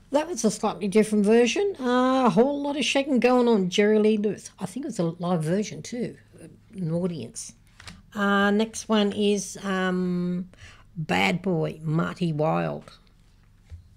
That was a slightly different version. A whole lot of shaking going on. Jerry Lee Lewis. I think it was a live version too, an audience. Next one is Bad Boy, Marty Wilde.